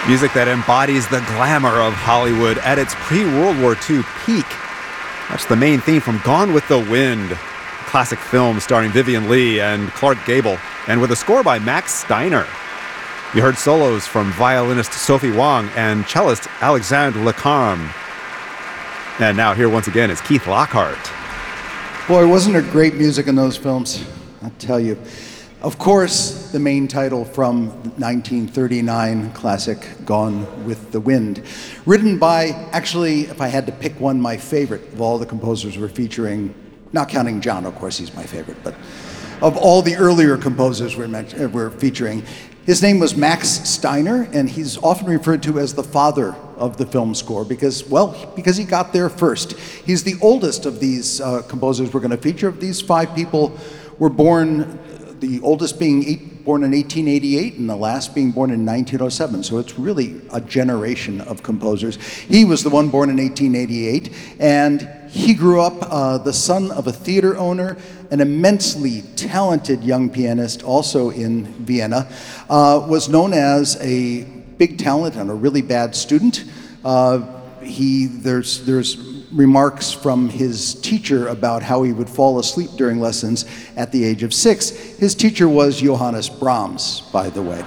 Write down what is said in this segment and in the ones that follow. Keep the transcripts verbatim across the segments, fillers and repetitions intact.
Music that embodies the glamour of Hollywood at its pre-World War Two peak. That's the main theme from Gone with the Wind, a classic film starring Vivien Leigh and Clark Gable, and with a score by Max Steiner. You heard solos from violinist Sophie Wong and cellist Alexandre Lecarme. And now here once again is Keith Lockhart. Boy, wasn't there great music in those films? I'll tell you. Of course, the main title from nineteen thirty-nine classic, Gone with the Wind. Written by, actually, if I had to pick one, my favorite of all the composers we're featuring, not counting John, of course, he's my favorite, but of all the earlier composers we're, mention- we're featuring, his name was Max Steiner, and he's often referred to as the father of the film score because, well, because he got there first. He's the oldest of these uh, composers we're going to feature. These five people were born, the oldest being eight, born in eighteen eighty-eight and the last being born in nineteen oh seven. So it's really a generation of composers. He was the one born in eighteen eighty-eight, and he grew up uh, the son of a theater owner, an immensely talented young pianist, also in Vienna, uh, was known as a big talent and a really bad student. Uh, he there's there's remarks from his teacher about how he would fall asleep during lessons at the age of six. His teacher was Johannes Brahms, by the way.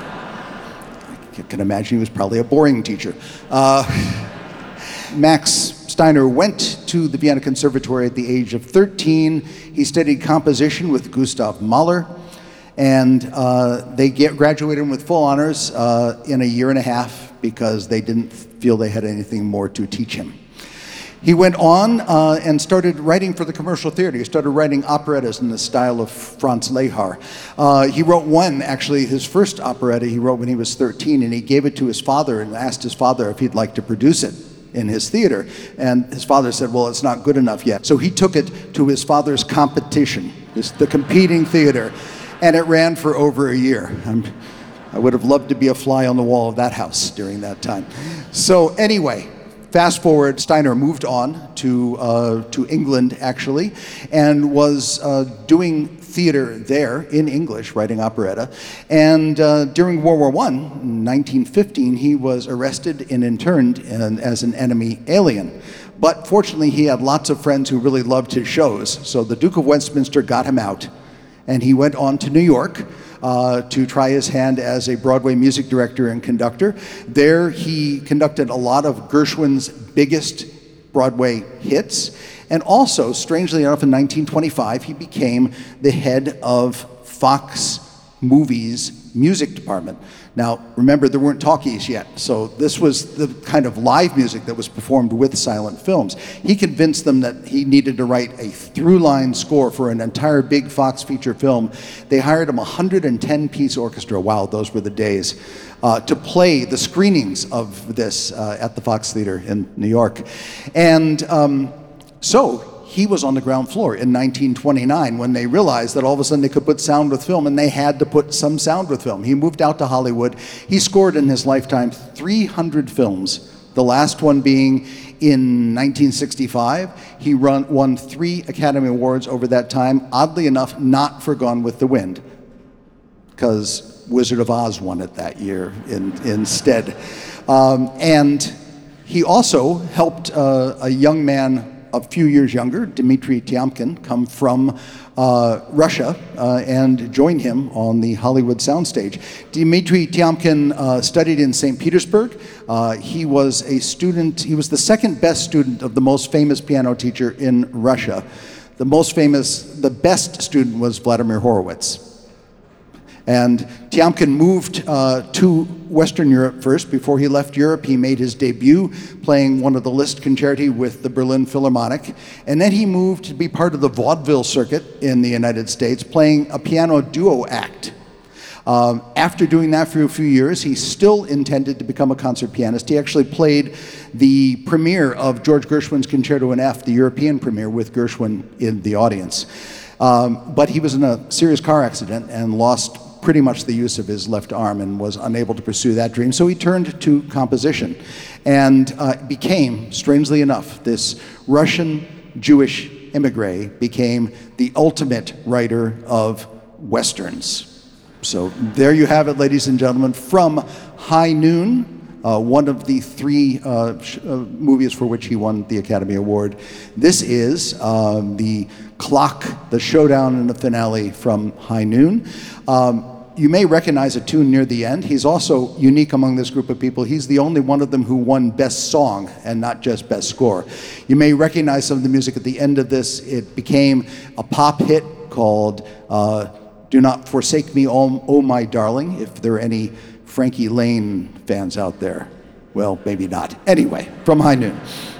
I can imagine he was probably a boring teacher. Uh, Max Steiner went to the Vienna Conservatory at the age of thirteen. He studied composition with Gustav Mahler, and uh, they get, graduated him with full honors uh, in a year and a half because they didn't feel they had anything more to teach him. He went on uh, and started writing for the commercial theater. He started writing operettas in the style of Franz Lehar. Uh, he wrote one, actually, his first operetta he wrote when he was thirteen, and he gave it to his father and asked his father if he'd like to produce it in his theater. And his father said, well, it's not good enough yet. So he took it to his father's competition, this, the competing theater, and it ran for over a year. I'm, I would have loved to be a fly on the wall of that house during that time. So anyway, fast forward, Steiner moved on to uh, to England, actually, and was uh, doing theater there in English, writing operetta. And uh, during World War One, in nineteen fifteen, he was arrested and interned in, as an enemy alien. But fortunately, he had lots of friends who really loved his shows, so the Duke of Westminster got him out, and he went on to New York Uh, to try his hand as a Broadway music director and conductor. There he conducted a lot of Gershwin's biggest Broadway hits, and also, strangely enough, in nineteen twenty-five, he became the head of Fox Movies music department. Now, remember, there weren't talkies yet, so this was the kind of live music that was performed with silent films. He convinced them that he needed to write a through-line score for an entire big Fox feature film. They hired him a one hundred ten piece orchestra, wow, those were the days, uh, to play the screenings of this uh, at the Fox Theater in New York. And um, so, he was on the ground floor in nineteen twenty-nine when they realized that all of a sudden they could put sound with film, and they had to put some sound with film. He moved out to Hollywood. He scored in his lifetime three hundred films, the last one being in nineteen sixty-five. He run, won three Academy Awards over that time, oddly enough, not for Gone with the Wind, because Wizard of Oz won it that year in, instead. Um, and he also helped uh, a young man a few years younger, Dmitri Tiomkin, come from uh, Russia uh, and join him on the Hollywood soundstage. Dmitri Tiomkin uh, studied in Saint Petersburg. Uh, he was a student, he was the second best student of the most famous piano teacher in Russia. The most famous, the best student was Vladimir Horowitz. And Tiomkin moved uh, to Western Europe first. Before he left Europe, he made his debut playing one of the Liszt concerti with the Berlin Philharmonic. And then he moved to be part of the vaudeville circuit in the United States, playing a piano duo act. Um, after doing that for a few years, he still intended to become a concert pianist. He actually played the premiere of George Gershwin's Concerto in F, the European premiere, with Gershwin in the audience. Um, but he was in a serious car accident and lost pretty much the use of his left arm and was unable to pursue that dream. So he turned to composition and uh, became, strangely enough, this Russian Jewish immigrant became the ultimate writer of Westerns. So there you have it, ladies and gentlemen, from High Noon, uh, one of the three uh, sh- uh, movies for which he won the Academy Award. This is uh, the clock, the showdown and the finale from High Noon. Um, You may recognize a tune near the end. He's also unique among this group of people. He's the only one of them who won Best Song and not just Best Score. You may recognize some of the music at the end of this. It became a pop hit called uh, Do Not Forsake Me, Oh, oh My Darling, if there are any Frankie Lane fans out there. Well, maybe not. Anyway, from High Noon.